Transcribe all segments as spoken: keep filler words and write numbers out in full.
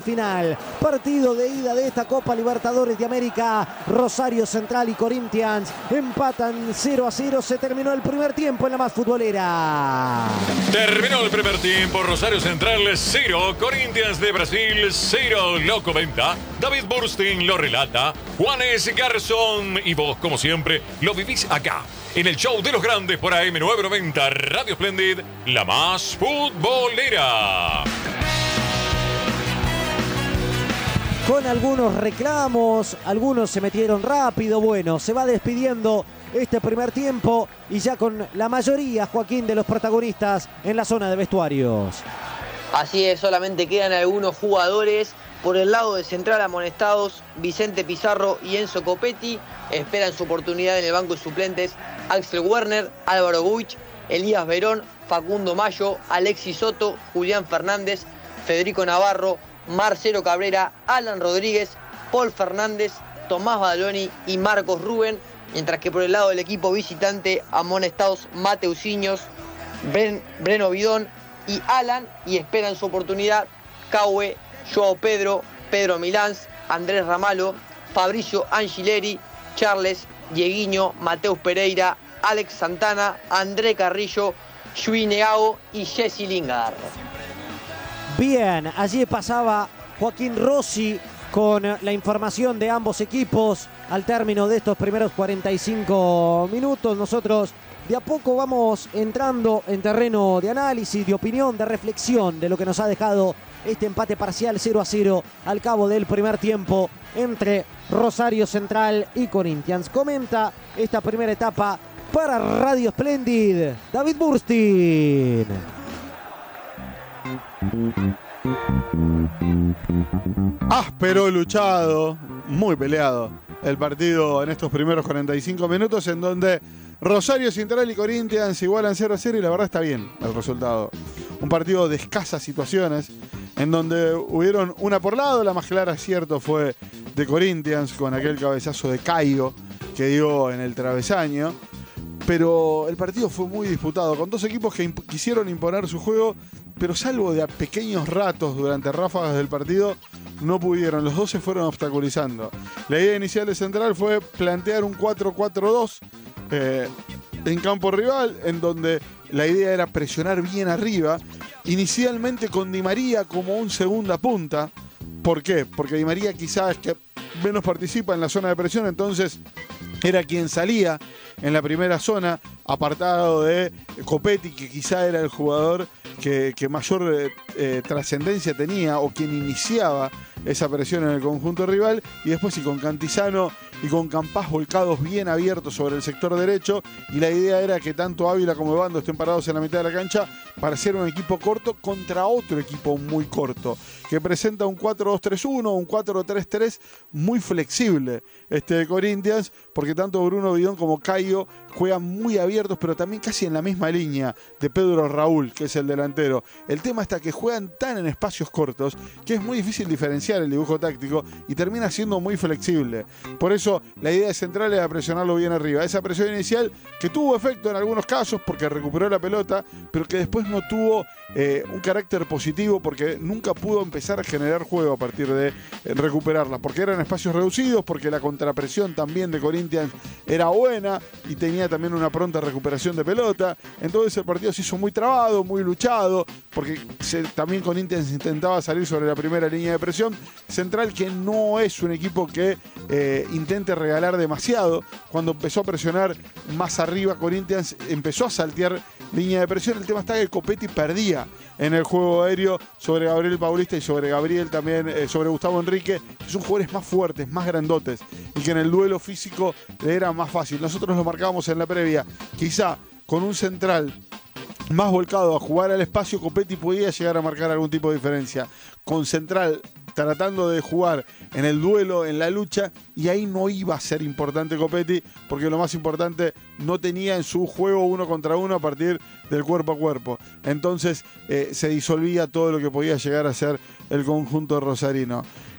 semifinal. Partido de ida de esta Copa Libertadores de América. Rosario Central y Corinthians empatan cero a cero. Se terminó el primer tiempo en la más futbolera. Terminó el primer tiempo. Rosario Central cero, Corinthians de Brasil cero. Lo comenta David Burstein, lo relata Juanes Garzón. Y vos, como siempre, lo vivís acá, en el show de los grandes por A M novecientos noventa, Radio Splendid, la más futbolera. Con algunos reclamos, algunos se metieron rápido. Bueno, se va despidiendo este primer tiempo y ya con la mayoría, Joaquín, de los protagonistas en la zona de vestuarios. Así es, solamente quedan algunos jugadores. Por el lado de Central amonestados, Vicente Pizarro y Enzo Copetti esperan su oportunidad en el banco de suplentes. Axel Werner, Álvaro Guich, Elías Verón, Facundo Mayo, Alexis Soto, Julián Fernández, Federico Navarro, Marcelo Cabrera, Alan Rodríguez, Paul Fernández, Tomás Badaloni y Marcos Rubén. Mientras que por el lado del equipo visitante, amonestados Mateusinhos, Bren, Breno Bidón y Alan, y esperan su oportunidad Caue, Joao Pedro, Pedro Milans, Andrés Ramalo, Fabricio Angileri, Charles, Dieguiño, Mateus Pereira, Alex Santana, André Carrillo, Yui Negao y Jesse Lingard. Bien, allí pasaba Joaquín Rossi con la información de ambos equipos al término de estos primeros cuarenta y cinco minutos. Nosotros de a poco vamos entrando en terreno de análisis, de opinión, de reflexión de lo que nos ha dejado este empate parcial cero a cero al cabo del primer tiempo entre Rosario Central y Corinthians. Comenta esta primera etapa para Radio Splendid David Burstein. Áspero, luchado, muy peleado el partido en estos primeros cuarenta y cinco minutos, en donde Rosario Central y Corinthians igualan cero a cero y la verdad está bien el resultado. Un partido de escasas situaciones, en donde hubieron una por lado. La más clara, cierto, fue de Corinthians con aquel cabezazo de Caio que dio en el travesaño. Pero el partido fue muy disputado, con dos equipos que imp- quisieron imponer su juego, pero salvo de a pequeños ratos durante ráfagas del partido, no pudieron. Los dos se fueron obstaculizando. La idea inicial de Central fue plantear un cuatro cuatro dos eh, en campo rival, en donde la idea era presionar bien arriba, inicialmente con Di María como un segunda punta. ¿Por qué? Porque Di María quizás es que menos participa en la zona de presión, entonces era quien salía en la primera zona, apartado de Copetti, que quizá era el jugador que, que mayor eh, eh, trascendencia tenía, o quien iniciaba esa presión en el conjunto rival, y después sí, con Cantizano y con Campás volcados bien abiertos sobre el sector derecho, y la idea era que tanto Ávila como Bando estén parados en la mitad de la cancha para hacer un equipo corto contra otro equipo muy corto, que presenta un cuatro dos tres uno, un cuatro tres tres muy flexible este de Corinthians, porque tanto Bruno Bidón como Caio juegan muy abiertos, pero también casi en la misma línea de Pedro Raúl, que es el delantero. El tema está que juegan tan en espacios cortos que es muy difícil diferenciar el dibujo táctico y termina siendo muy flexible. Por eso la idea central era presionarlo bien arriba. Esa presión inicial que tuvo efecto en algunos casos porque recuperó la pelota, pero que después no tuvo eh, un carácter positivo porque nunca pudo empezar a generar juego a partir de eh, recuperarla, porque eran espacios reducidos, porque la contrapresión también de Corinthians era buena y tenía también una pronta recuperación de pelota. Entonces el partido se hizo muy trabado, muy luchado, porque se, también Corinthians intentaba salir sobre la primera línea de presión. Central, que no es un equipo que eh, intente regalar demasiado. Cuando empezó a presionar más arriba, Corinthians empezó a saltear línea de presión. El tema está que Copetti perdía en el juego aéreo sobre Gabriel Paulista y sobre Gabriel también, eh, sobre Gustavo Enrique, que son jugadores más fuertes, más grandotes, y que en el duelo físico le era más fácil. Nosotros lo marcábamos en la previa. Quizá con un Central más volcado a jugar al espacio, Copetti podía llegar a marcar algún tipo de diferencia. Con Central tratando de jugar en el duelo, en la lucha, y ahí no iba a ser importante Copetti, porque lo más importante no tenía en su juego uno contra uno a partir del cuerpo a cuerpo. Entonces eh, se disolvía todo lo que podía llegar a ser el conjunto rosarino.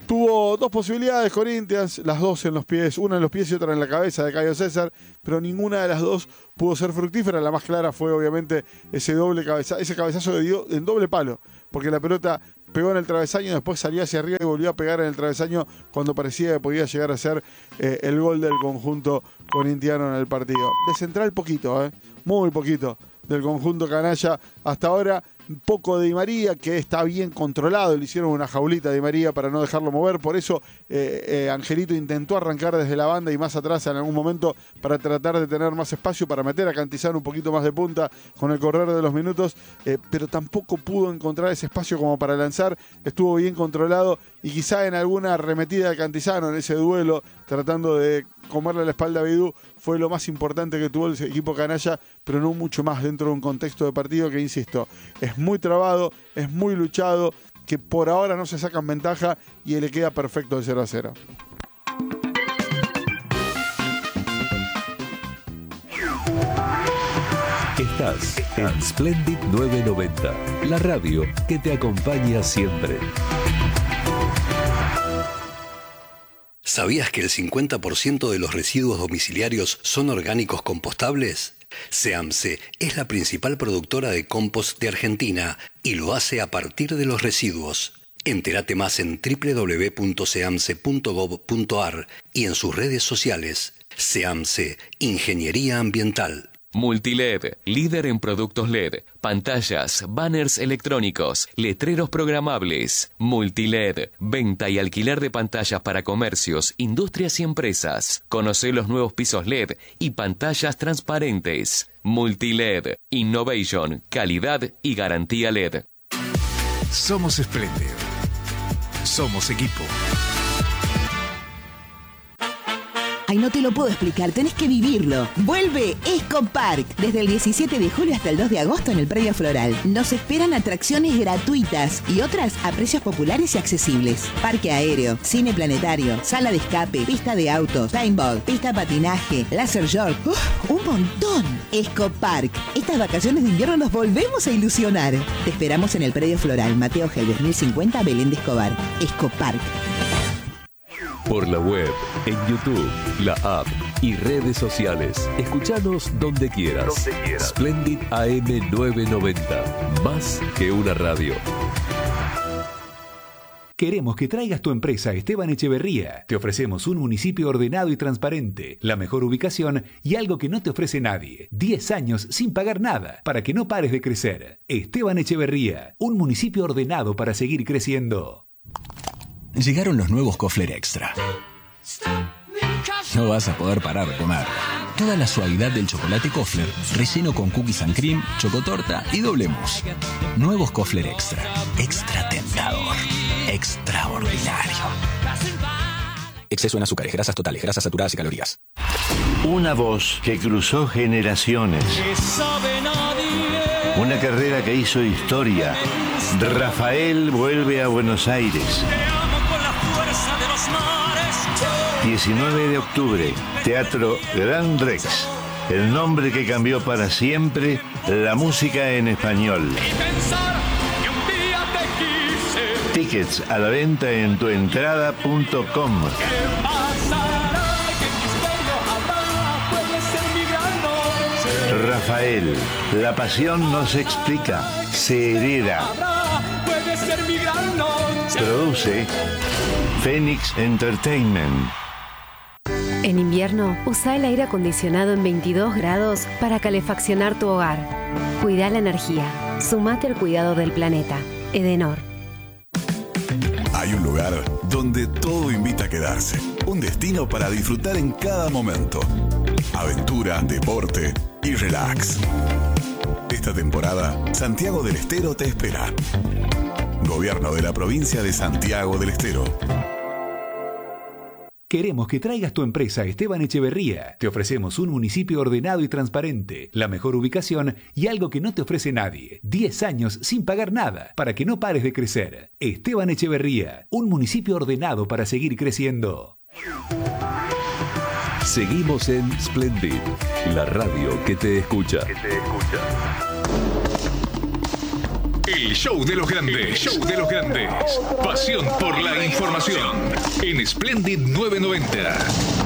Tuvo dos posibilidades Corinthians, las dos en los pies, una en los pies y otra en la cabeza de Caio César, pero ninguna de las dos pudo ser fructífera. La más clara fue obviamente ese doble cabeza, ese cabezazo que dio en doble palo, porque la pelota pegó en el travesaño, después salió hacia arriba y volvió a pegar en el travesaño cuando parecía que podía llegar a ser eh, el gol del conjunto corintiano en el partido. De central poquito, eh, muy poquito del conjunto canalla. Hasta ahora poco de Di María, que está bien controlado, le hicieron una jaulita a Di María para no dejarlo mover, por eso eh, eh, Angelito intentó arrancar desde la banda y más atrás en algún momento para tratar de tener más espacio, para meter a Cantizano un poquito más de punta con el correr de los minutos, eh, pero tampoco pudo encontrar ese espacio como para lanzar. Estuvo bien controlado y quizá en alguna arremetida de Cantizano en ese duelo, tratando de comerle la espalda a Bidú, fue lo más importante que tuvo el equipo canalla, pero no mucho más dentro de un contexto de partido que, insisto, es muy trabado, es muy luchado, que por ahora no se sacan ventaja y le queda perfecto el cero a cero. Estás en Splendid novecientos noventa, la radio que te acompaña siempre. ¿Sabías que el cincuenta por ciento de los residuos domiciliarios son orgánicos compostables? SEAMSE es la principal productora de compost de Argentina y lo hace a partir de los residuos. Entérate más en doble u doble u doble u punto seamse punto gob punto ar y en sus redes sociales. SEAMSE, Ingeniería Ambiental. Multiled, líder en productos L E D, pantallas, banners electrónicos, letreros programables. Multiled, venta y alquiler de pantallas para comercios, industrias y empresas. Conoce los nuevos pisos L E D y pantallas transparentes. Multiled, innovation, calidad y garantía L E D. Somos Splendid. Somos equipo. Ay, no te lo puedo explicar, tenés que vivirlo. Vuelve Escopark. Desde el diecisiete de julio hasta el dos de agosto en el Predio Floral. Nos esperan atracciones gratuitas y otras a precios populares y accesibles. Parque aéreo, cine planetario, sala de escape, pista de autos, paintball, pista de patinaje, laser short. ¡Uf! ¡Un montón! Escopark. Estas vacaciones de invierno nos volvemos a ilusionar. Te esperamos en el Predio Floral, Mateo Gelbes mil cincuenta, Belén de Escobar. Escopark. Por la web, en YouTube, la app y redes sociales. Escuchanos donde quieras. Donde quieras. Splendid A M novecientos noventa. Más que una radio. Queremos que traigas tu empresa a Esteban Echeverría. Te ofrecemos un municipio ordenado y transparente, la mejor ubicación y algo que no te ofrece nadie. diez años sin pagar nada, para que no pares de crecer. Esteban Echeverría, un municipio ordenado para seguir creciendo. Llegaron los nuevos Kofler Extra. No vas a poder parar de comer. Toda la suavidad del chocolate Kofler, relleno con cookies and cream, chocotorta y doble mousse. Nuevos Kofler Extra. Extra tentador. Extraordinario. Exceso en azúcares, grasas totales, grasas saturadas y calorías. Una voz que cruzó generaciones. Una carrera que hizo historia. Rafael vuelve a Buenos Aires. diecinueve de octubre, Teatro Gran Rex. El nombre que cambió para siempre la música en español. Tickets a la venta en tuentrada punto com. Rafael, la pasión no se explica, se hereda. Produce Phoenix Entertainment. En invierno, usa el aire acondicionado en veintidós grados para calefaccionar tu hogar. Cuida la energía. Sumate al cuidado del planeta. Edenor. Hay un lugar donde todo invita a quedarse. Un destino para disfrutar en cada momento. Aventura, deporte y relax. Esta temporada, Santiago del Estero te espera. Gobierno de la provincia de Santiago del Estero. Queremos que traigas tu empresa a Esteban Echeverría. Te ofrecemos un municipio ordenado y transparente, la mejor ubicación y algo que no te ofrece nadie. diez años sin pagar nada, para que no pares de crecer. Esteban Echeverría, un municipio ordenado para seguir creciendo. Seguimos en Splendid, la radio que te escucha. Que te escucha. El show de los grandes. Show de los grandes. Pasión por la información. En Splendid novecientos noventa.